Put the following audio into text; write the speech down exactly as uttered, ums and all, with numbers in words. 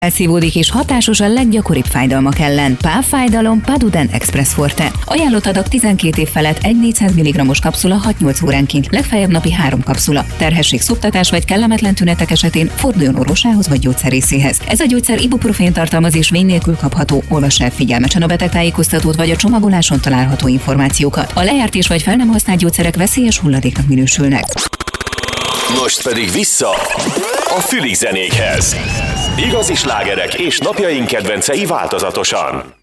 Elszívódik és hatásos a leggyakoribb fájdalmak ellen. Pálfájdalom Paduden Express Forte. Ajánlott adag tizenkét év felett egy négyszáz milligrammos kapszula hat-nyolc óránként, legfeljebb napi három kapszula. Terhesség, szoptatás vagy kellemetlen tünetek esetén forduljon orvosához vagy gyógyszerészéhez. Ez a gyógyszer ibuprofén tartalmaz és vény nélkül kapható. Olvass el figyelmesen a betegtájékoztatót vagy a csomagoláson található információkat. A lejárt és vagy fel nem használt gyógyszerek veszélyes hulladéknak minősülnek. Most pedig vissza a Fülig zenékhez. Igazi slágerek és napjaink kedvencei változatosan.